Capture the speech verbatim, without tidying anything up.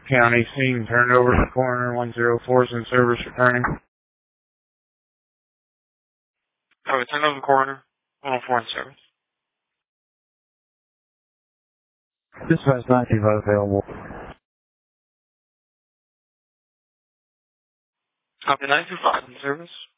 County scene turned over to coroner. one zero four is in service returning. Copy, turn over to coroner. one oh four in service. Dispatch nine two five available. Copy, nine two five in service.